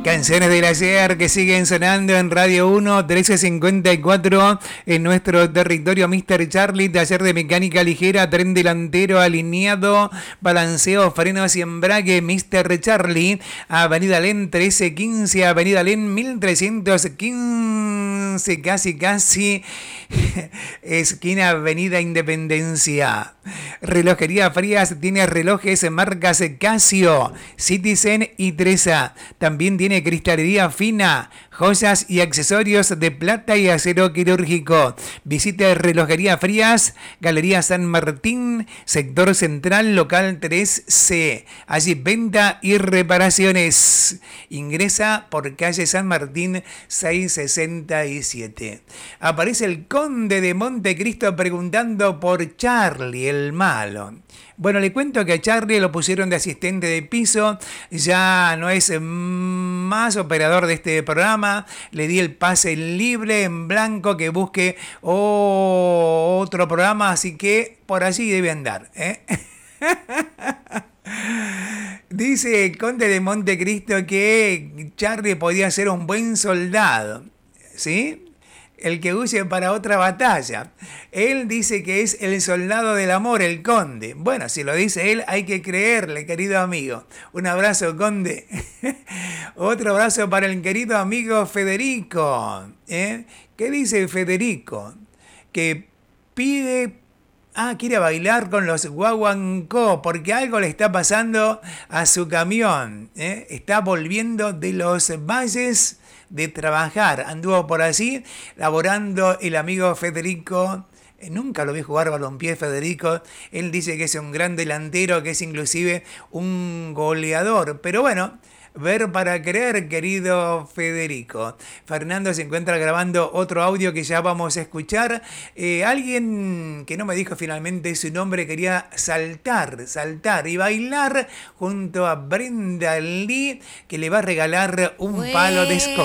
Canciones del ayer que siguen sonando en Radio 1, 1354 en nuestro territorio. Mr. Charlie, taller de mecánica ligera, tren delantero alineado, balanceo, frenos y embrague. Mr. Charlie, Avenida Len 1315, Avenida Len 1315, casi, esquina Avenida Independencia. Relojería Frías tiene relojes marcas Casio, Citizen y Tresa. También tiene cristalería fina, joyas y accesorios de plata y acero quirúrgico. Visite Relojería Frías, Galería San Martín, sector central, local 3C. Allí venta y reparaciones. Ingresa por calle San Martín 667. Aparece el conde de Montecristo preguntando por Charlie el malo. Bueno, le cuento que a Charlie lo pusieron de asistente de piso, ya no es más operador de este programa, le di el pase libre en blanco que busque otro programa, así que por allí debe andar, ¿eh? Dice el conde de Montecristo que Charlie podía ser un buen soldado, ¿sí? El que huye para otra batalla. Él dice que es el soldado del amor, el conde. Bueno, si lo dice él, hay que creerle, querido amigo. Un abrazo, conde. Otro abrazo para el querido amigo Federico. ¿Qué dice Federico? Que pide... quiere bailar con los guaguancó, porque algo le está pasando a su camión. Está volviendo de los valles de trabajar. Anduvo por allí laborando el amigo Federico. Nunca lo vi jugar balompié, Federico. Él dice que es un gran delantero, que es inclusive un goleador. Pero bueno, ver para creer, querido Federico. Fernando se encuentra grabando otro audio que ya vamos a escuchar. Alguien que no me dijo finalmente su nombre quería saltar y bailar junto a Brenda Lee, que le va a regalar un palo de escoba.